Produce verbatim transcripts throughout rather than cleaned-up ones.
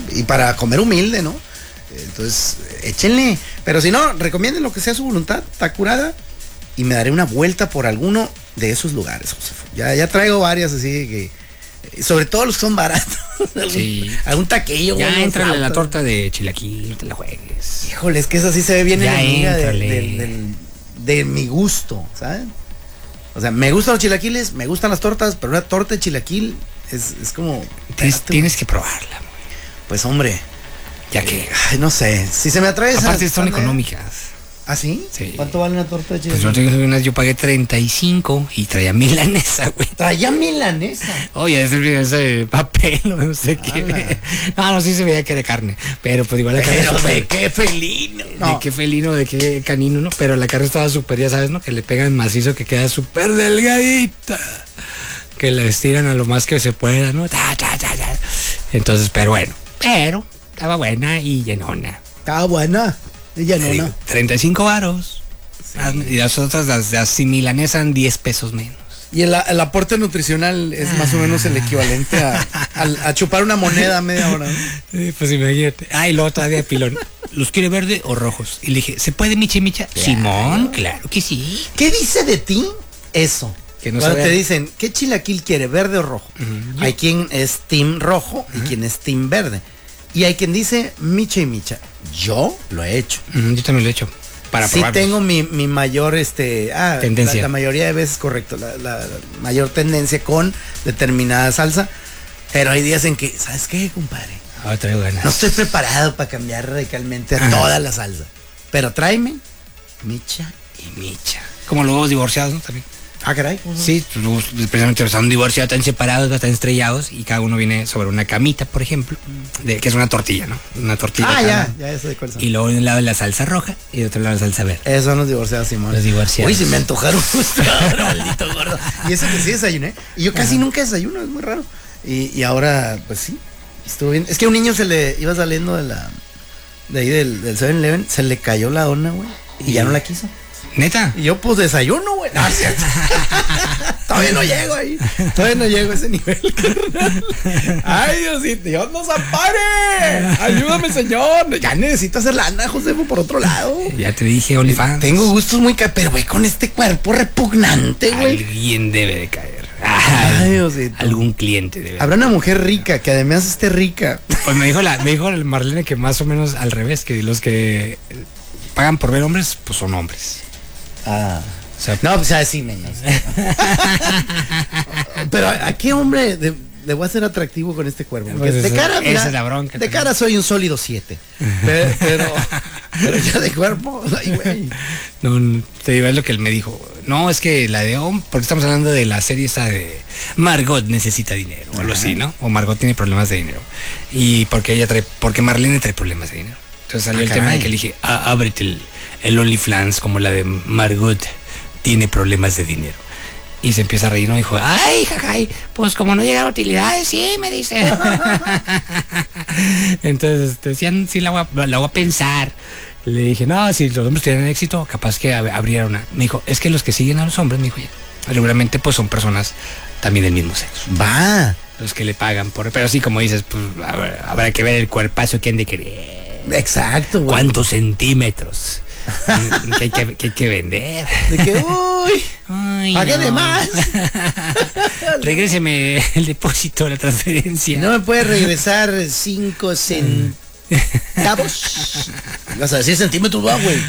Y para comer humilde, ¿no? Entonces, échenle. Pero si no, recomienden lo que sea su voluntad, está curada. Y me daré una vuelta por alguno de esos lugares, Josefo. Ya, ya traigo varias así que... Sobre todo los que son baratos. Sí. Algún taquillo. Ya entrale la torta de chilaquil, no te la juegues. Híjole, es que esa sí se ve bien ya enemiga de, éntrale. de, de, de mi gusto, ¿sabes? O sea, me gustan los chilaquiles, me gustan las tortas, pero una torta de chilaquil es, es como... Tienes, tienes que probarla. Pues hombre. Ya que... Ay, no sé, si se me atrae... Aparte son económicas. ¿Ah, sí? Sí. ¿Cuánto vale una torta de chilaquil? Pues no tengo yo pagué treinta y cinco y traía milanesa, güey. ¿Traía milanesa? Oye, ese, ese papel, no sé ah, qué. No, no, sí se veía que era carne. Pero pues igual la carne. Pero super, de qué felino. No. De qué felino, de qué canino, ¿no? Pero la carne estaba súper, ya sabes, ¿no? Que le pegan macizo, que queda súper delgadita. Que la estiran a lo más que se pueda, ¿no? Ta, ta, ta, ta. Entonces, pero bueno. Pero estaba buena y llenona. Estaba buena. Y llenona. treinta y cinco varos. Sí. Y las otras, las, las milanesas, diez pesos menos. Y el, el aporte nutricional es ah. más o menos el equivalente a, a, a chupar una moneda a media hora, ¿no? Sí, pues imagínate. Ah, y luego todavía de pilón. ¿Los quiere verde o rojos? Y le dije, ¿se puede micha micha? Claro. Simón, claro que sí. ¿Qué dice de ti eso? Que no Cuando te dicen, ¿qué chilaquil quiere, verde o rojo? Uh-huh. Hay quien es team rojo uh-huh. y quien es team verde. Y hay quien dice micha y micha. Yo lo he hecho. Uh-huh, yo también lo he hecho. Para sí probarlos. Tengo mi, mi mayor este ah, tendencia. La, la mayoría de veces correcto. La, la, la mayor tendencia con determinada salsa. Pero hay días en que, ¿sabes qué, compadre? Ah, traigo ganas. No estoy preparado para cambiar radicalmente a toda la salsa. Pero tráeme micha y micha. Como los huevos divorciados, ¿no? También. Ah, caray. Uh-huh. Sí, precisamente están divorciados, están separados, están estrellados y cada uno viene sobre una camita, por ejemplo, de, que es una tortilla, ¿no? Una tortilla. Ah, ya, ya, eso de cuál son. Y luego de un lado la salsa roja y de otro lado la salsa verde. Esos son los divorciados, Simón. Los divorciados. Uy, si me antojaron justo ahora, maldito gordo. Y eso que sí desayuné. Y yo casi uh-huh. nunca desayuno, es muy raro. Y, y ahora, pues sí, estuvo bien. Es que a un niño se le iba saliendo de la, de ahí del, del seven eleven, se le cayó la dona, güey, y, y ya no la quiso. ¿Neta? Y yo pues desayuno, güey. No, todavía no llego ahí. Todavía no llego a ese nivel, carnal. Ay, Diosito, Dios nos ampare. Ayúdame, señor. Ya necesito hacer lana, Josefo, por otro lado. Ya te dije, OnlyFans. Tengo gustos muy ca... Pero, güey, con este cuerpo repugnante, güey. Alguien debe de caer. Ay, Diosito. Algún cliente debe. Habrá una mujer rica, que además esté rica. Pues me dijo la, me dijo Marlene que más o menos al revés, que los que pagan por ver hombres, pues son hombres. Ah, o sea, no, pues ya sí menos. Pero ¿a qué hombre de, le voy a hacer atractivo con este cuerpo? Porque pues de cara, mira, esa es la bronca, de cara soy un sólido siete. Pero, pero, pero ya de cuerpo, ay, güey. No, te digo, es lo que él me dijo. No, es que la de hombre, porque estamos hablando de la serie esta de Margot necesita dinero, o algo así, ¿no? O Margot tiene problemas de dinero. Y porque ella trae, porque Marlene trae problemas de dinero. Entonces salió ah, el caray. tema de que le dije, ah, ábrete el, el OnlyFans como la de Margot tiene problemas de dinero. Y se empieza a reír, ¿no? Dijo, ay, jajay, pues como no llegan utilidades, sí, me dice. Entonces decían, sí, la voy, a, la voy a pensar. Le dije, no, si los hombres tienen éxito, capaz que abriera una. Me dijo, es que los que siguen a los hombres, me dijo, ya, seguramente pues son personas también del mismo sexo. Va. Los que le pagan por... Pero sí, como dices, pues habrá, habrá que ver el cuerpazo que han de querer. Exacto, güey. ¿Cuántos centímetros que hay que, que hay que vender? De que, uy, pagué no. de más. Regréseme el depósito, la transferencia. No me puede regresar cinco centavos. Vas a decir centímetros, va, güey.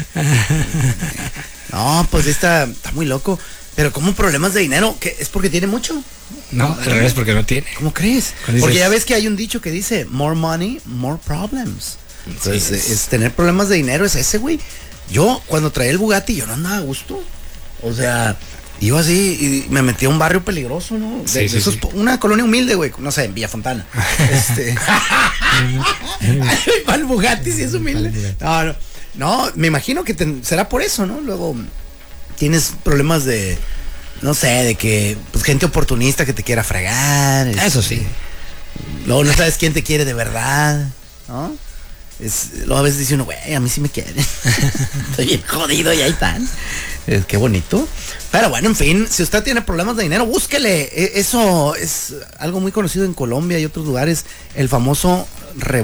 No, pues está, está muy loco. Pero ¿cómo problemas de dinero? ¿Qué, ¿Es porque tiene mucho? No, al revés, porque no tiene. ¿Cómo crees? Porque ya ves que hay un dicho que dice, more money, more problems. Entonces, sí, es... es tener problemas de dinero, es ese, güey. Yo, cuando traía el Bugatti, yo no andaba a gusto. O sea, iba así y me metí a un barrio peligroso, ¿no? De, sí, de sí, esos, sí. Una colonia humilde, güey. No sé, en Villa Fontana. este. Va el Bugatti si es humilde. No, no. No, me imagino que te, será por eso, ¿no? Luego tienes problemas de, no sé, de que, pues, gente oportunista que te quiera fregar. Eso este, sí. Luego no sabes quién te quiere de verdad, ¿no? Es, luego a veces dice uno, güey, a mí sí me quieren. Estoy bien jodido y ahí están. Es, qué bonito. Pero bueno, en fin, si usted tiene problemas de dinero, búsquele. Eso es algo muy conocido en Colombia y otros lugares. El famoso